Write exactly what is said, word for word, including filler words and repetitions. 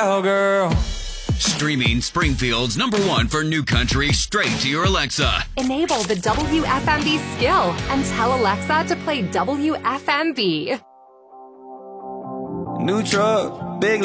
cowgirl. Streaming Springfield's number one for new country straight to your Alexa. Enable the W F M B skill and tell Alexa to play W F M B. New truck, big